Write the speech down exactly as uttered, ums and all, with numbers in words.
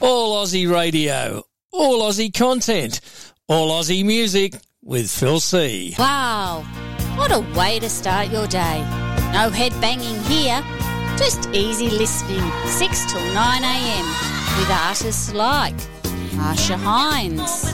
All Aussie radio, all Aussie content, all Aussie music with Phil C. Wow, what a way to start your day. No head banging here, just easy listening, six till nine a.m. with artists like Marsha Hines,